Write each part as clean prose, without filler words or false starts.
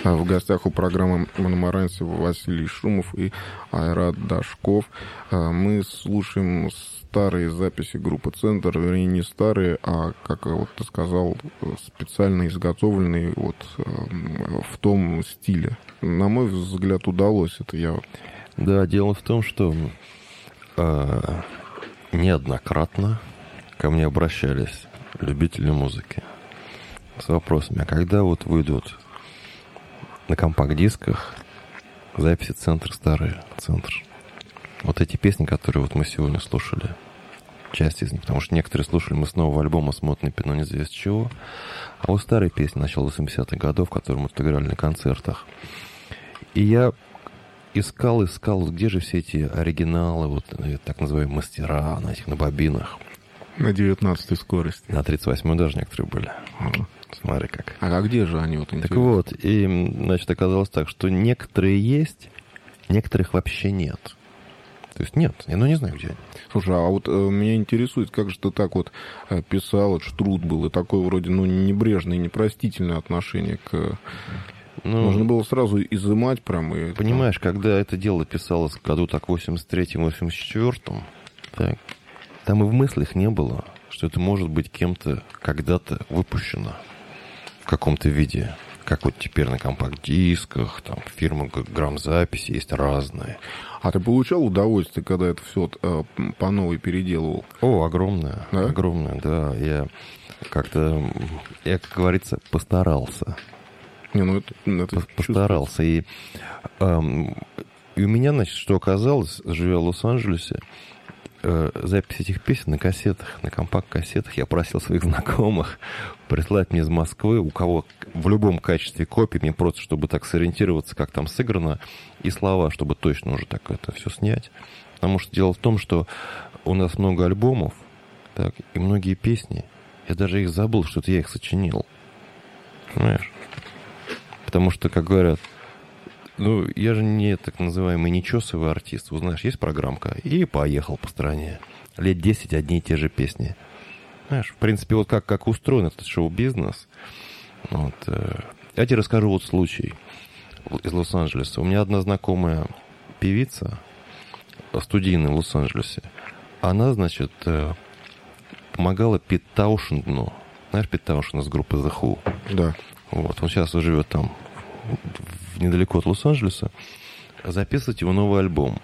В гостях у программы «Мономаранцы» Василий Шумов и Айрат Дашков. Мы слушаем старые записи группы «Центр», вернее, не старые, а, как вот ты сказал, специально изготовленные вот в том стиле. На мой взгляд, удалось это. Да, дело в том, что неоднократно ко мне обращались любители музыки с вопросами, а когда вот выйдут на компакт-дисках записи «Центр» старые, «Центр». Вот эти песни, которые вот мы сегодня слушали, часть из них, потому что некоторые слушали мы снова альбома «Смутное пятно неизвестно чего», а вот старые песни начала 80-х годов, которые мы играли на концертах. И я искал, где же все эти оригиналы, вот так называемые мастера на этих, на бобинах. На 19-й скорости. На 38-й даже некоторые были. Смотри как. А где же они? Вот интересно. Так вот, и, значит, оказалось так, что некоторые есть, некоторых вообще нет. То есть нет, я не знаю, где они. Слушай, а вот меня интересует, как же ты так вот писал, это ж труд был, и такое вроде, небрежное, непростительное отношение к... Нужно было сразу изымать прям. И понимаешь, когда это дело писалось в году так 83-м, 84-м, так, там и в мыслях не было, что это может быть кем-то когда-то выпущено в каком-то виде. Как вот теперь на компакт-дисках, там фирмы грамзаписи есть разные. А ты получал удовольствие, когда это все по новой переделывал? О, огромное, да? Огромное, да. Я, как говорится, постарался. Это постарался. И у меня, значит, что оказалось, живя в Лос-Анджелесе, запись этих песен на кассетах, на компакт-кассетах. Я просил своих знакомых прислать мне из Москвы, у кого в любом качестве копии, мне просто, чтобы так сориентироваться, как там сыграно, и слова, чтобы точно уже так это все снять. Потому что дело в том, что у нас много альбомов, так, и многие песни, я даже их забыл, что это я их сочинил. Понимаешь? Потому что, как говорят, я же не так называемый нечесовый артист. Вы знаешь, есть программка, и поехал по стране. Лет 10 одни и те же песни. Знаешь, в принципе, вот как устроен этот шоу-бизнес. Вот, я тебе расскажу вот случай из Лос-Анджелеса. У меня одна знакомая певица, студийная в Лос-Анджелесе, она, значит, помогала Пит Таушенду. Знаешь, Пит Таушен из группы The Who? Да. Вот, он сейчас живет там, недалеко от Лос-Анджелеса, записывать его новый альбом.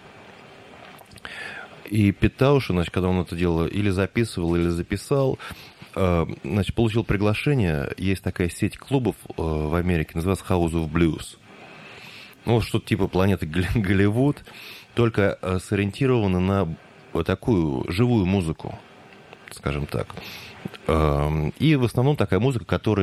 И Пит Таушен, значит, когда он это дело или записывал, или записал, значит, получил приглашение. Есть такая сеть клубов в Америке, называется House of Blues. Что-то типа планеты Голливуд, только сориентировано на вот такую живую музыку, скажем так. И в основном такая музыка, которая